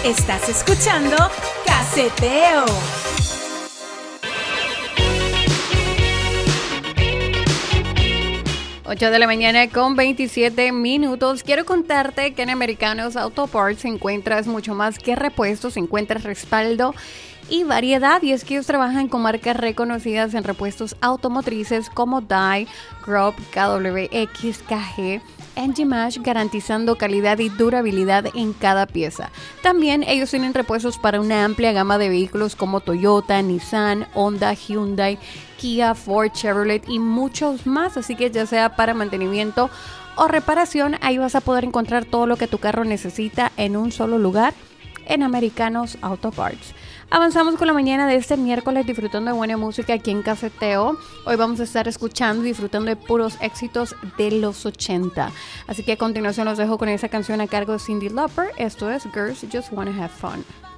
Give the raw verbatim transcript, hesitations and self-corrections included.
Estás escuchando Caseteo. ocho de la mañana con veintisiete minutos. Quiero contarte que en Americanos Auto Parts encuentras mucho más que repuestos, encuentras respaldo y variedad, y es que ellos trabajan con marcas reconocidas en repuestos automotrices como Dye, Grubb, K W X, K G, N G Mash, garantizando calidad y durabilidad en cada pieza. También ellos tienen repuestos para una amplia gama de vehículos como Toyota, Nissan, Honda, Hyundai, Kia, Ford, Chevrolet y muchos más, así que ya sea para mantenimiento o reparación, ahí vas a poder encontrar todo lo que tu carro necesita en un solo lugar en Americanos Auto Parts. Avanzamos con la mañana de este miércoles disfrutando de buena música aquí en Caseteo. Hoy vamos a estar escuchando y disfrutando de puros éxitos de los ochenta. Así que a continuación los dejo con esa canción a cargo de Cyndi Lauper. Esto es Girls Just Wanna Have Fun.